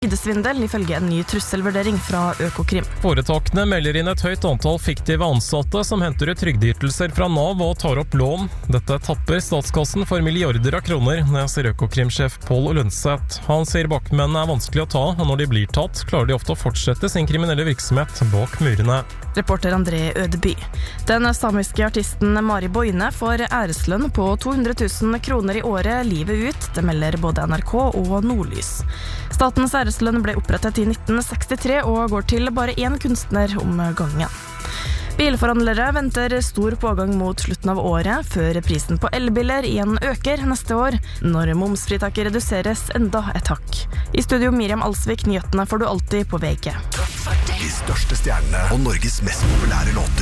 Svindel ifølge en ny trusselvurdering fra Økokrim. Foretakene melder inn et høyt antall fiktive ansatte som henter ut trygdeytelser fra Nav og tar opp lån. Dette tapper statskassen for milliarder av kroner, sier Økokrim-sjef Pål Lønseth. Han sier bakmennene er vanskelig å ta, og når de blir tatt, klarer de ofte å fortsette sin kriminelle virksomhet bak murene. Reporter André Ødeby. Den samiske artisten Mari Boine får æreslønn på 200 000 kroner i året livet ut, det melder både NRK og Nordlys. Statens æreslønn ble opprettet i 1963 og går til bare én kunstner om gangen. Bilforhandlere venter stor pågang mot slutten av året, før prisen på elbiler igjen øker neste år, når momsfritaket reduseres enda et hakk. I studio Miriam Alsvik, nyhetene får du alltid på VG. De største stjernene og Norges mest populære låter.